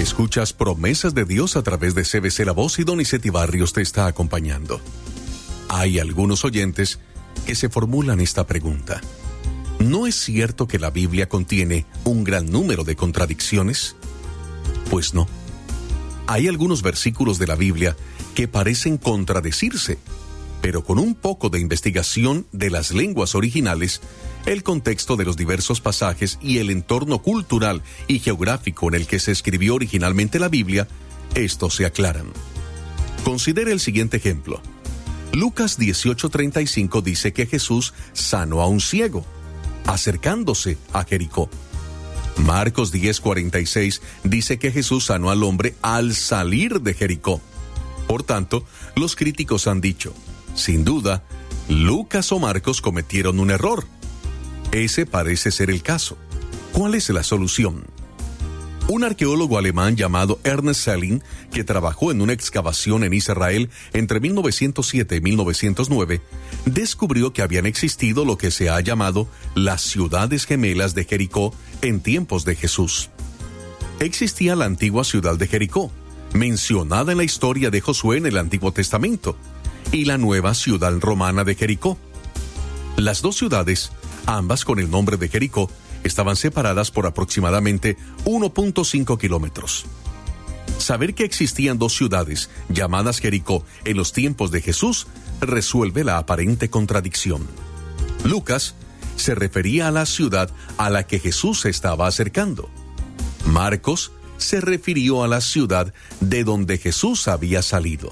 Escuchas Promesas de Dios a través de CBC La Voz y Donizetti Barrios te está acompañando. Hay algunos oyentes que se formulan esta pregunta. ¿No es cierto que la Biblia contiene un gran número de contradicciones? Pues no. Hay algunos versículos de la Biblia que parecen contradecirse, pero con un poco de investigación de las lenguas originales, el contexto de los diversos pasajes y el entorno cultural y geográfico en el que se escribió originalmente la Biblia, estos se aclaran. Considere el siguiente ejemplo. Lucas 18:35 dice que Jesús sanó a un ciego, acercándose a Jericó. Marcos 10:46 dice que Jesús sanó al hombre al salir de Jericó. Por tanto, los críticos han dicho, sin duda, Lucas o Marcos cometieron un error. Ese parece ser el caso. ¿Cuál es la solución? Un arqueólogo alemán llamado Ernest Selling, que trabajó en una excavación en Israel entre 1907 y 1909, descubrió que habían existido lo que se ha llamado las ciudades gemelas de Jericó en tiempos de Jesús. Existía la antigua ciudad de Jericó, mencionada en la historia de Josué en el Antiguo Testamento, y la nueva ciudad romana de Jericó. Las dos ciudades, ambas con el nombre de Jericó, estaban separadas por aproximadamente 1.5 kilómetros. Saber que existían dos ciudades llamadas Jericó en los tiempos de Jesús resuelve la aparente contradicción. Lucas se refería a la ciudad a la que Jesús se estaba acercando. Marcos se refirió a la ciudad de donde Jesús había salido.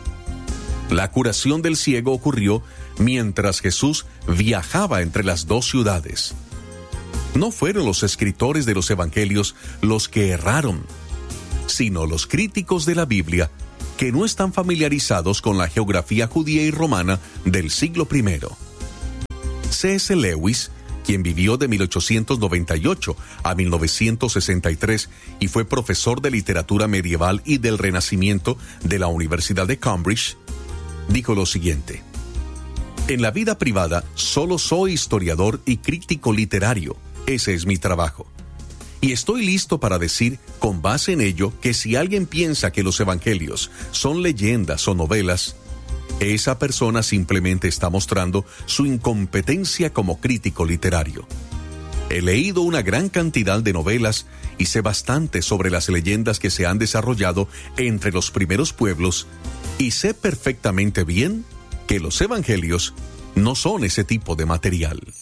La curación del ciego ocurrió mientras Jesús viajaba entre las dos ciudades. No fueron los escritores de los evangelios los que erraron, sino los críticos de la Biblia que no están familiarizados con la geografía judía y romana del siglo I. C.S. Lewis, quien vivió de 1898 a 1963 y fue profesor de literatura medieval y del Renacimiento de la Universidad de Cambridge, dijo lo siguiente: en la vida privada solo soy historiador y crítico literario. Ese es mi trabajo. Y estoy listo para decir, con base en ello, que si alguien piensa que los evangelios son leyendas o novelas, esa persona simplemente está mostrando su incompetencia como crítico literario. He leído una gran cantidad de novelas y sé bastante sobre las leyendas que se han desarrollado entre los primeros pueblos, y sé perfectamente bien que los evangelios no son ese tipo de material.